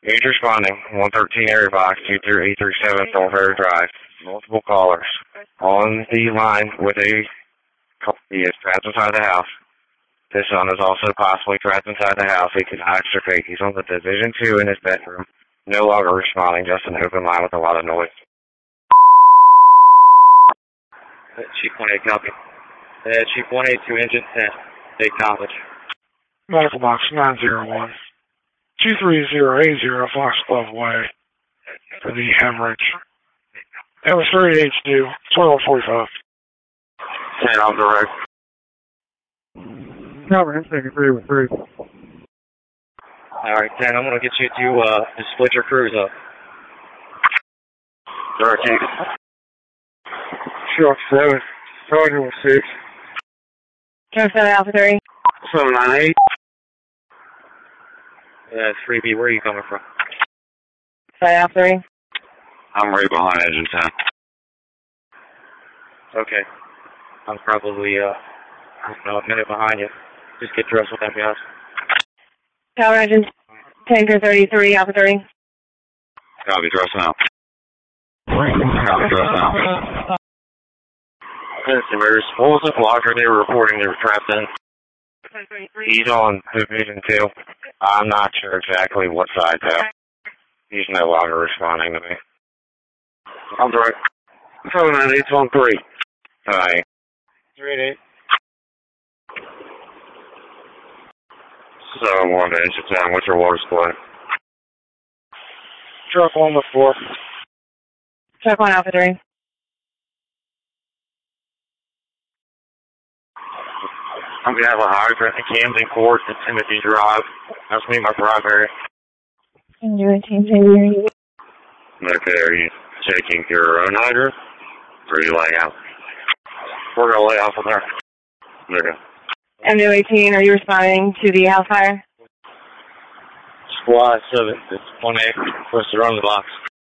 Age responding, 113 area box, 23837 Thornberry Drive. Multiple callers. On the line with he is trapped inside the house. His son is also possibly trapped inside the house. He cannot extricate. He's on the Division 2 in his bedroom. No longer responding, just an open line with a lot of noise. Chief 1-8, copy. Chief 1-8 to Engine 10, State College. Medical box 901. 23080 Foxglove Way for the hemorrhage. That was 38 due, 1245. 10 on direct. Cover, I'm taking 3 with 3. Alright, 10, I'm going to get you to split your crews up. Direct 8. Shark 7, Sergeant with 6. Shark 7, Alpha 3. 798. 3B, where are you coming from? 5 Alpha 3. I'm right behind Engine 10. Okay. I'm probably, I don't know, a minute behind you. Just get dressed with that, guys. Tower Engine, Tanker 33, Alpha 3. Copy, dress now. Copy, dress now. There's what was the blocker they were reporting they were trapped in? He's on Division 2. I'm not sure exactly what side, though. He's no longer responding to me. I'm direct. 798's on 3. Hi. 388. So, 1 to Engine 10. What's your water supply? Truck 1 with 4. Truck 1, Alpha 3. I'm going to have a hydrant in Camden Court and Timothy Drive. That's me, my primary. Okay, Okay, are you taking your own hydrant? Or are you laying out? We're going to lay out from there. There you go. MU18, are you responding to the house fire? Squad 7, it's 1A, first to run the box.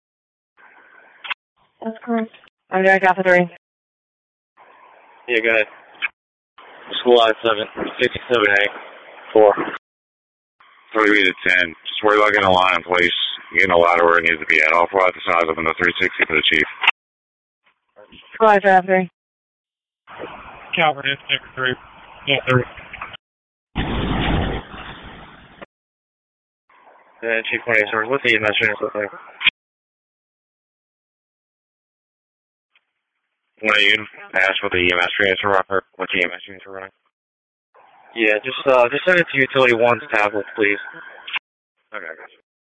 That's correct. I'm direct Alpha 3. Yeah, go ahead. Squad 7, 57A, 4. 3B to 10. Just worry about getting a line in place. Getting a ladder where it needs to be at. I'll provide the size of the 360 for the chief. Squad Alpha 3. Calvert, Tanker 3. Yeah, 3. Chief 28, sorry. What's the EMS unit look like? When you ask what the EMS units are running, what the EMS units are running? Yeah, just send it to Utility 1's tablet, please. Okay, I got you.